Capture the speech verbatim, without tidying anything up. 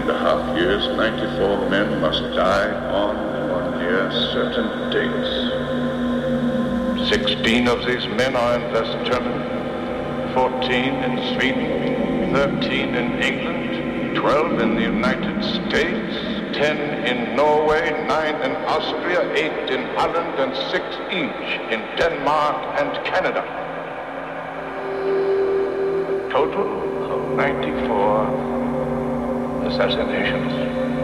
and a half years, ninety-four men must die on or near certain dates. Sixteen of these men are in West Germany, fourteen in Sweden, thirteen in England, twelve in the United States, ten in Norway, nine in Austria, eight in Holland, and six each in Denmark and Canada. A total of ninety-four assassinations.